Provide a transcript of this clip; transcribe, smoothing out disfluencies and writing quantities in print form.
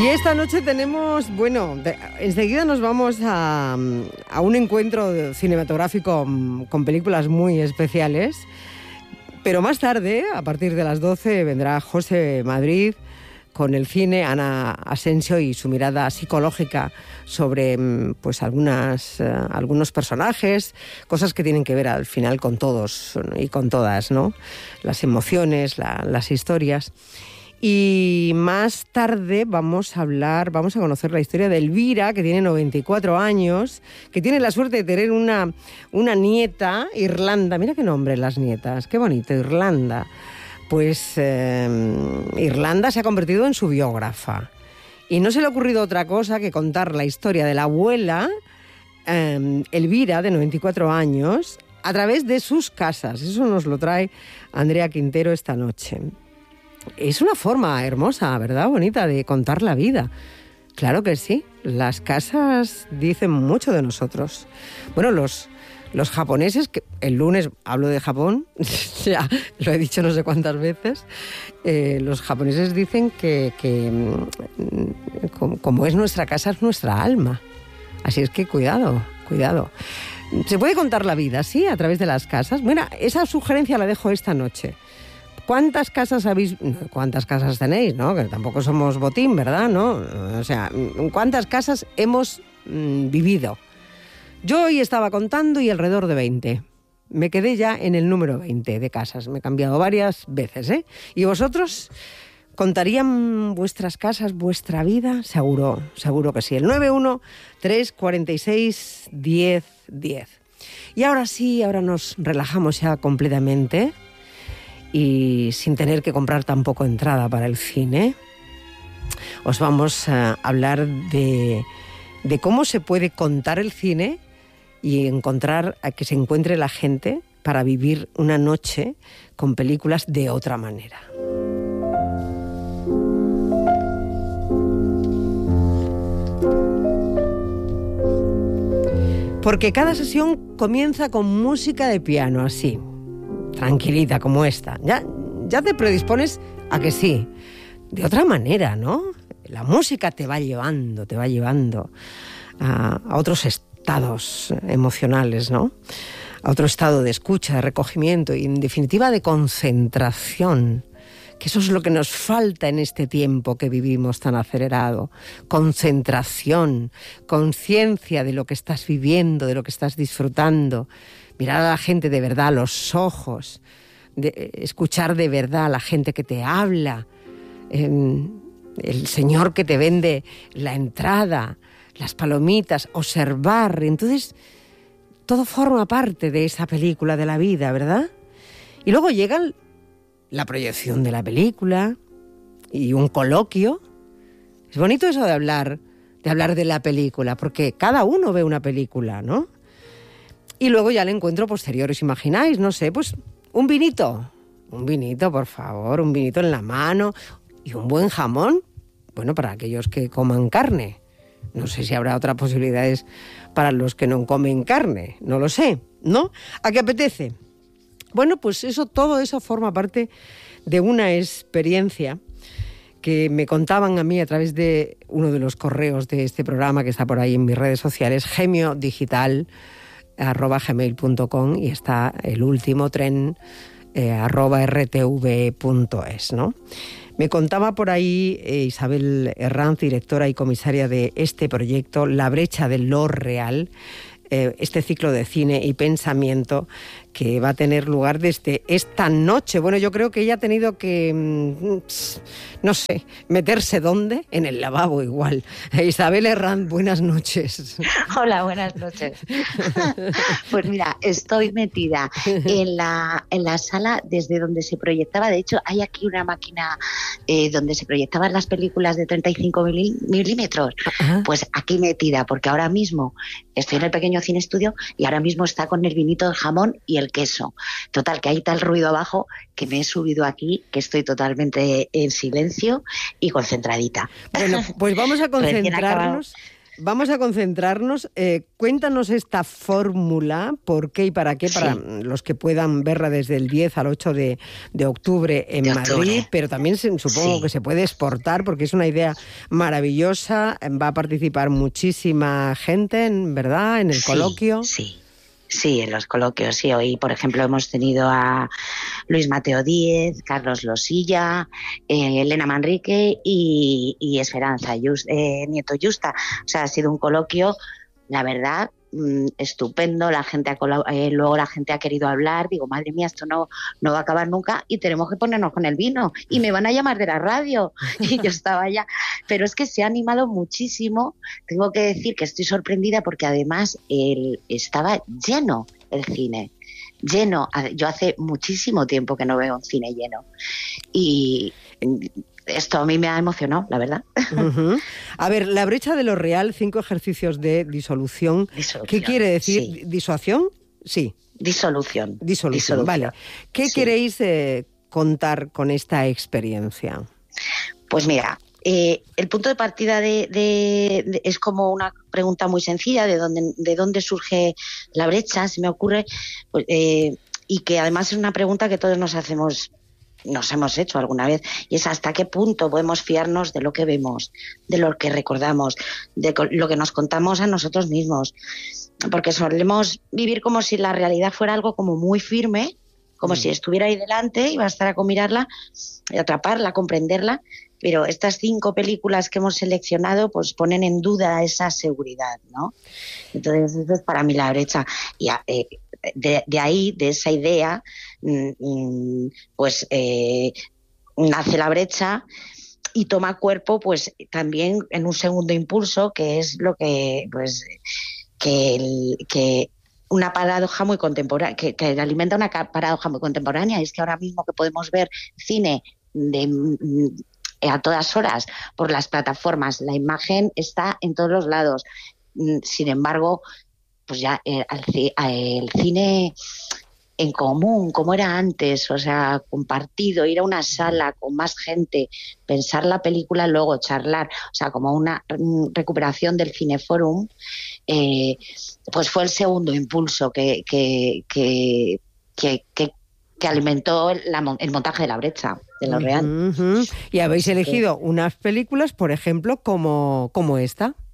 Y esta noche tenemos, enseguida nos vamos a un encuentro cinematográfico con películas muy especiales, pero más tarde, a partir de las 12, vendrá José Madrid con el cine, Ana Asensio y su mirada psicológica sobre pues algunos personajes, cosas que tienen que ver al final con todos y con todas, ¿no? Las emociones, las historias. Y más tarde vamos a conocer la historia de Elvira, que tiene 94 años, que tiene la suerte de tener una nieta, Irlanda. Mira qué nombre las nietas, qué bonito, Irlanda. Pues Irlanda se ha convertido en su biógrafa. Y no se le ha ocurrido otra cosa que contar la historia de la abuela, Elvira, de 94 años, a través de sus casas. Eso nos lo trae Andrea Quintero esta noche. Es una forma hermosa, ¿verdad? Bonita de contar la vida. Claro que sí. Las casas dicen mucho de nosotros. Bueno, los japoneses, que el lunes hablo de Japón, ya lo he dicho no sé cuántas veces, los japoneses dicen que como es nuestra casa, es nuestra alma. Así es que cuidado. Se puede contar la vida, ¿sí? A través de las casas. Mira, esa sugerencia la dejo esta noche. ¿Cuántas casas tenéis, no? Que tampoco somos botín, ¿verdad? ¿No? O sea, ¿cuántas casas hemos vivido? Yo hoy estaba contando y alrededor de 20. Me quedé ya en el número 20 de casas. Me he cambiado varias veces, ¿eh? ¿Y vosotros contarían vuestras casas, vuestra vida? Seguro que sí. El 913461010. Y ahora sí, ahora nos relajamos ya completamente y sin tener que comprar tampoco entrada para el cine. Os vamos a hablar de cómo se puede contar el cine y encontrar a que se encuentre la gente para vivir una noche con películas de otra manera. Porque cada sesión comienza con música de piano, así, tranquilita como esta. Ya te predispones a que sí, de otra manera, ¿no? La música te va llevando a otros estados emocionales, ¿no? A otro estado de escucha, de recogimiento y, en definitiva, de concentración. Que eso es lo que nos falta en este tiempo que vivimos tan acelerado. Concentración, conciencia de lo que estás viviendo, de lo que estás disfrutando. Mirar a la gente de verdad a los ojos, escuchar de verdad a la gente que te habla, el señor que te vende la entrada, las palomitas, observar. Entonces, todo forma parte de esa película de la vida, ¿verdad? Y luego llega la proyección de la película y un coloquio. Es bonito eso de hablar de la película, porque cada uno ve una película, ¿no? Y luego ya el encuentro posterior, ¿os imagináis? No sé, pues un vinito, por favor, un vinito en la mano y un buen jamón, bueno, para aquellos que coman carne. No sé si habrá otras posibilidades para los que no comen carne, no lo sé, ¿no? ¿A qué apetece? Bueno, pues todo eso forma parte de una experiencia que me contaban a mí a través de uno de los correos de este programa que está por ahí en mis redes sociales, gemiodigital@gmail.com, y está el último tren @rtv.es, ¿no? Me contaba por ahí Isabel Herranz, directora y comisaria de este proyecto, La brecha de lo real, este ciclo de cine y pensamiento que va a tener lugar desde esta noche. Bueno, yo creo que ella ha tenido que, no sé, meterse ¿dónde? En el lavabo igual. Isabel Herranz, buenas noches. Hola, buenas noches. Pues mira, estoy metida en la sala desde donde se proyectaba. De hecho, hay aquí una máquina donde se proyectaban las películas de 35 milímetros. Ajá. Pues aquí metida, porque ahora mismo estoy en el pequeño cine estudio y ahora mismo está con el vinito, el jamón y el queso. Total, que hay tal ruido abajo que me he subido aquí, que estoy totalmente en silencio y concentradita. Bueno, pues vamos a concentrarnos vamos a concentrarnos. Cuéntanos esta fórmula, por qué y para qué, para los que puedan verla desde el 10 al 8 de octubre en Madrid, pero también supongo que se puede exportar porque es una idea maravillosa. Va a participar muchísima gente, ¿verdad?, en el coloquio. Sí, en los coloquios, sí. Hoy, por ejemplo, hemos tenido a Luis Mateo Díez, Carlos Losilla, Elena Manrique y Esperanza Nieto Yusta. O sea, ha sido un coloquio, la verdad, estupendo. Luego la gente ha querido hablar. Digo, madre mía, esto no va a acabar nunca y tenemos que ponernos con el vino. Y me van a llamar de la radio. Y yo estaba ya... Pero es que se ha animado muchísimo. Tengo que decir que estoy sorprendida porque además estaba lleno el cine. Lleno. Yo hace muchísimo tiempo que no veo un cine lleno. Y... esto a mí me ha emocionado, la verdad. Uh-huh. A ver, La brecha de lo real, 5 ejercicios de disolución. ¿Qué quiere decir? Sí. ¿Disuasión? Sí. Disolución. Vale. ¿Qué queréis contar con esta experiencia? Pues mira, el punto de partida es como una pregunta muy sencilla, de dónde surge la brecha, se me ocurre, y que además es una pregunta que todos nos hemos hecho alguna vez, y es hasta qué punto podemos fiarnos de lo que vemos, de lo que recordamos, de lo que nos contamos a nosotros mismos, porque solemos vivir como si la realidad fuera algo como muy firme, como si estuviera ahí delante y bastará con mirarla, atraparla, comprenderla, pero estas 5 películas que hemos seleccionado pues ponen en duda esa seguridad, ¿no? Entonces eso es para mí la brecha. Y de ahí, de esa idea, pues nace la brecha y toma cuerpo pues también en un segundo impulso, que es lo que pues que una paradoja muy contemporánea, que alimenta una paradoja muy contemporánea, y es que ahora mismo que podemos ver cine a todas horas por las plataformas, la imagen está en todos los lados. Sin embargo, pues ya el cine en común, como era antes, o sea, compartido, ir a una sala con más gente, pensar la película, luego charlar, o sea, como una recuperación del Cineforum, pues fue el segundo impulso que alimentó el montaje de La brecha de lo real. Y habéis elegido unas películas, por ejemplo, como esta.